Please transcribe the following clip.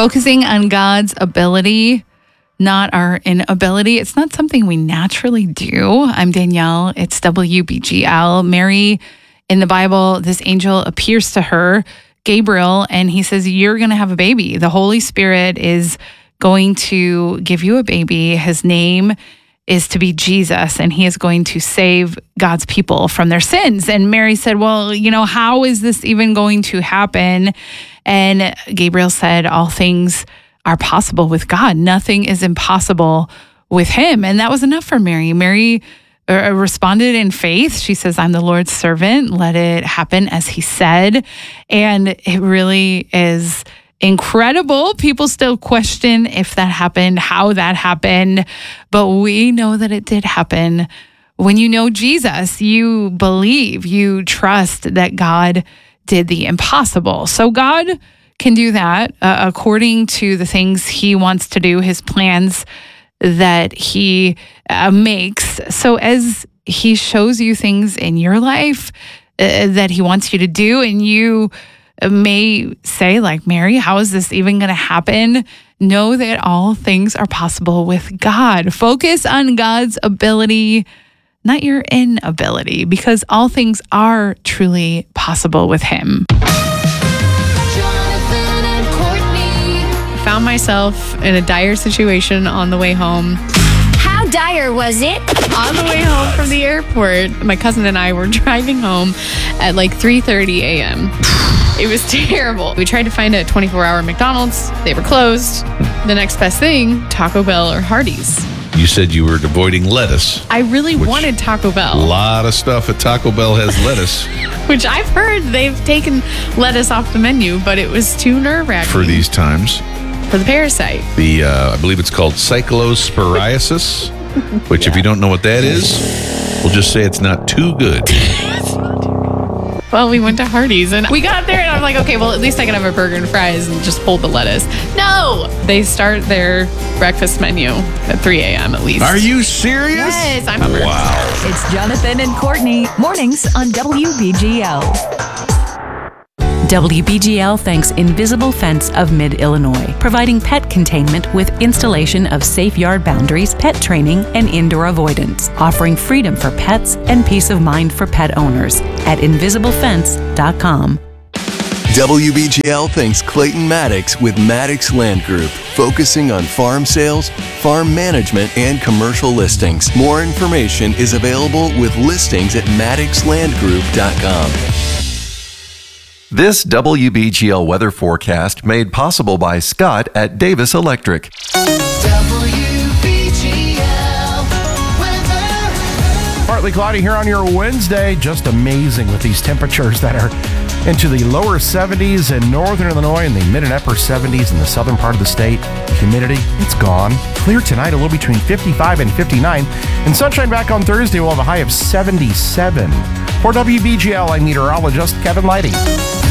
focusing on God's ability, not our inability. It's not something we naturally do. I'm Danielle. It's WBGL. Mary, in the Bible, this angel appears to her, Gabriel, and he says, you're going to have a baby. The Holy Spirit is going to give you a baby. His name is to be Jesus, and he is going to save God's people from their sins. And Mary said, well, how is this even going to happen? And Gabriel said, all things are possible with God. Nothing is impossible with him. And that was enough for Mary. Mary responded in faith. She says, I'm the Lord's servant. Let it happen as he said. And it really is incredible. People still question if that happened, how that happened, but we know that it did happen. When you know Jesus, you believe, you trust that God did the impossible. So God can do that according to the things he wants to do, his plans that he makes. So as he shows you things in your life that he wants you to do, and you may say, like Mary, how is this even going to happen? Know that all things are possible with God. Focus on God's ability, not your inability, because all things are truly possible with him. Found myself in a dire situation on the way home. How dire was it? On the way home from the airport, my cousin and I were driving home at like 3:30 a.m. It was terrible. We tried to find a 24-hour McDonald's. They were closed. The next best thing, Taco Bell or Hardee's. You said you were avoiding lettuce. I really wanted Taco Bell. A lot of stuff at Taco Bell has lettuce. Which I've heard they've taken lettuce off the menu, but it was too nerve-wracking. For these times. For the parasite. I believe it's called cyclosporiasis, which if you don't know what that is, we'll just say it's not too good. Well, we went to Hardee's and we got there and I'm like, okay, well, at least I can have a burger and fries and just hold the lettuce. No! They start their breakfast menu at 3 a.m. at least. Are you serious? Yes, I'm a Wow. It's Jonathan and Courtney, mornings on WBGL. WBGL thanks Invisible Fence of Mid-Illinois, providing pet containment with installation of safe yard boundaries, pet training, and indoor avoidance, offering freedom for pets and peace of mind for pet owners at invisiblefence.com. WBGL thanks Clayton Maddox with Maddox Land Group, focusing on farm sales, farm management, and commercial listings. More information is available with listings at maddoxlandgroup.com. This WBGL weather forecast made possible by Scott at Davis Electric. Partly cloudy here on your Wednesday. Just amazing with these temperatures that are into the lower 70s in northern Illinois and the mid and upper 70s in the southern part of the state. Humidity, it's gone. Clear tonight, a little between 55 and 59. And sunshine back on Thursday, we'll have a high of 77. For WBGL, I'm meteorologist Kevin Lighty.